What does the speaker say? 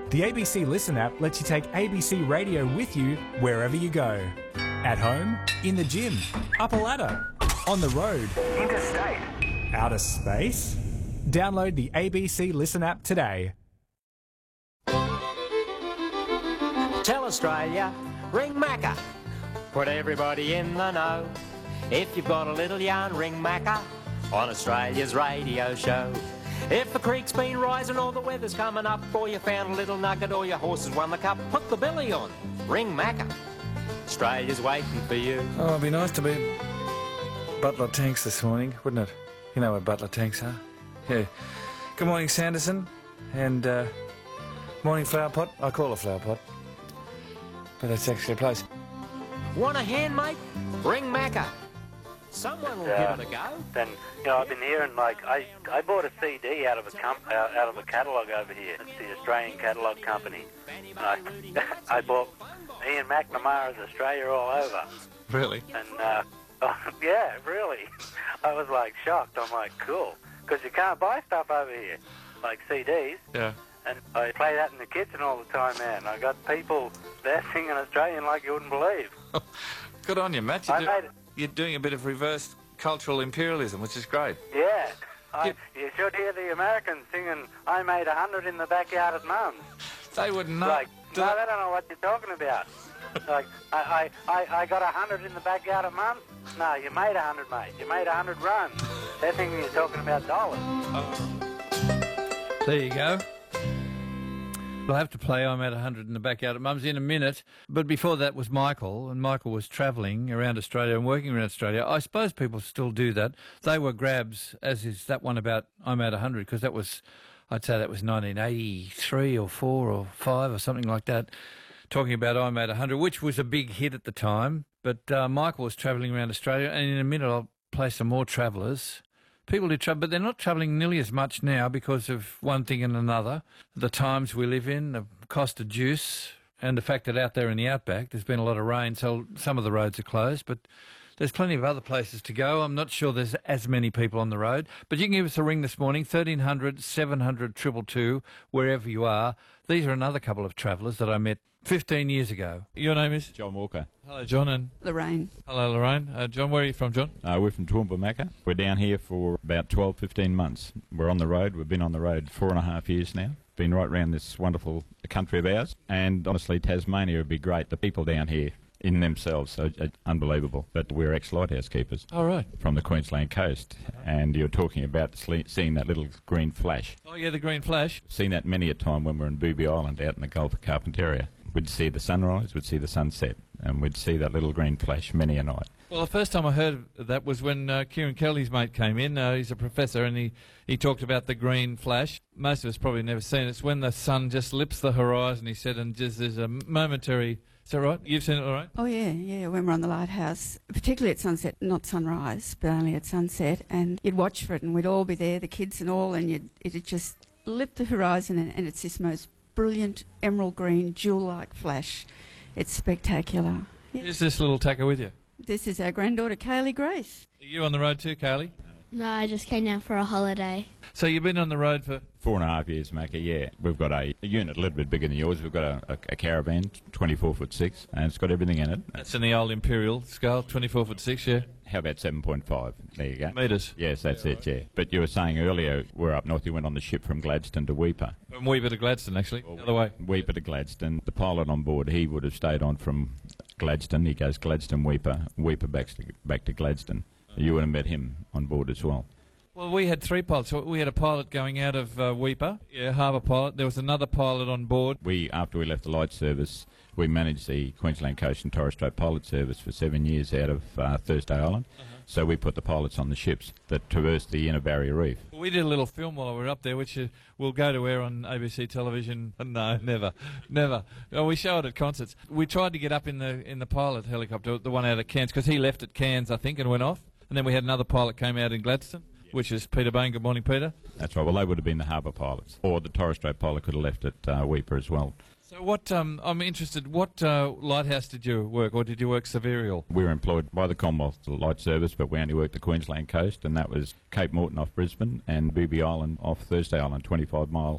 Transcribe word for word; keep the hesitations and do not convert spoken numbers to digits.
The A B C Listen app lets you take A B C Radio with you wherever you go. At home, in the gym, up a ladder, on the road, interstate, outer space. Download the A B C Listen app today. Tell Australia, ring Macca. Put everybody in the know. If you've got a little yarn, ring Macca on Australia's radio show. If the creek's been rising or the weather's coming up, or you found a little nugget or your horse has won the cup, put the billy on, ring Macca. Australia's waiting for you. Oh, it'd be nice to be Butler Tanks this morning, wouldn't it? You know where Butler Tanks are. Yeah. Good morning, Sanderson. And uh, morning, Flower Pot. I call it Flower Pot, but that's actually a place. Want a hand, mate? Ring Macca. Someone will uh, give it a go. Then, you know, I've been hearing, like, I I bought a C D out of a comp, out, out of a catalogue over here. It's the Australian Catalogue Company. And I, I bought Ian McNamara's Australia all over. Really? And, uh, oh, yeah, really. I was, like, shocked. I'm like, cool. Because you can't buy stuff over here, like C Ds. Yeah. And I play that in the kitchen all the time, man. I got people there singing Australian like you wouldn't believe. Good on you, Matt. You're, I do- made it. you're doing a bit of reverse cultural imperialism, which is great. Yeah. I, You- you should hear the Americans singing, I made a hundred in the backyard at Mum's. They wouldn't know. Like, Do no, they- they don't know what you're talking about. Like, I, I, I, I got a hundred in the backyard at Mum's? No, you made a hundred, mate. You made a hundred runs. They're thinking you're talking about dollars. There you go. We'll have to play I'm at one hundred in the backyard at Mum's in a minute. But before that was Michael, and Michael was travelling around Australia and working around Australia. I suppose people still do that. They were grabs, as is that one about I'm at one hundred, because that was, I'd say that was nineteen eighty-three or four or five or something like that, talking about I'm at one hundred, which was a big hit at the time. But uh, Michael was travelling around Australia, and in a minute I'll play some more travellers. People do travel, but they're not travelling nearly as much now because of one thing and another. The times we live in, the cost of juice, and the fact that out there in the outback there's been a lot of rain, so some of the roads are closed, but there's plenty of other places to go. I'm not sure there's as many people on the road, but you can give us a ring this morning, thirteen hundred, seven hundred, two two two, wherever you are. These are another couple of travellers that I met fifteen years ago. Your name is? John Walker. Hello, John. And Lorraine. hello, Lorraine. Uh, John, where are you from, John? Uh, we're from Toowoomba Macca. We're down here for about twelve, fifteen months. We're on the road. We've been on the road four and a half years now. Been right around this wonderful country of ours. And honestly, Tasmania would be great. The people down here in themselves are, are unbelievable. But we're ex-lighthouse keepers All right. from the Queensland coast. And you're talking about sle- seeing that little green flash. Oh, yeah, the green flash. Seen that many a time when we're in Booby Island out in the Gulf of Carpentaria. We'd see the sunrise, we'd see the sunset, and we'd see that little green flash many a night. Well, the first time I heard of that was when uh, Kieran Kelly's mate came in. Uh, he's a professor, and he, he talked about the green flash. Most of us probably never seen it. It's when the sun just lips the horizon, he said, and just there's a momentary... Is that right? You've seen it all right? Oh, yeah, yeah, when we're on the lighthouse, particularly at sunset, not sunrise, but only at sunset, and you'd watch for it, and we'd all be there, the kids and all, and you'd, it'd just lip the horizon, and, and it's this most brilliant emerald green, jewel-like flash. It's spectacular. Yeah. Is this little tacker with you? This is our granddaughter, Kaylee Grace. Are you on the road too, Carly? No, I just came down for a holiday. So you've been on the road for... Four and a half years, Macca, yeah. We've got a, a unit a little bit bigger than yours. We've got a, a, a caravan, twenty-four foot six, and it's got everything in it. That's in the old imperial scale, twenty-four foot six, yeah? How about seven point five? There you go. Metres. Yes, that's it, yeah. But you were saying earlier, we're up north, you went on the ship from Gladstone to Weipa. From Weipa to Gladstone, actually, the other way. Weipa to Gladstone. The pilot on board, he would have stayed on from Gladstone. He goes Gladstone, Weipa, Weipa back to, back to Gladstone. You would have met him on board as well. Well, we had three pilots. So we had a pilot going out of uh, Weipa, yeah, harbour pilot. There was another pilot on board. We, after we left the light service, we managed the Queensland Coast and Torres Strait Pilot Service for seven years out of uh, Thursday Island. Uh-huh. So we put the pilots on the ships that traversed the inner barrier reef. We did a little film while we were up there, which uh, will go to air on A B C television. No, never, never. Oh, we show it at concerts. We tried to get up in the in the pilot helicopter, the one out of Cairns, because he left at Cairns, I think, and went off. And then we had another pilot came out in Gladstone, which is Peter Bain. Good morning, Peter. That's right. Well, they would have been the harbour pilots. Or the Torres Strait pilot could have left at uh, Weipa as well. So what, um, I'm interested, what uh, lighthouse did you work, or did you work Severial? We were employed by the Commonwealth Light Service, but we only worked the Queensland coast, and that was Cape Morton off Brisbane and Booby Island off Thursday Island, twenty-five mile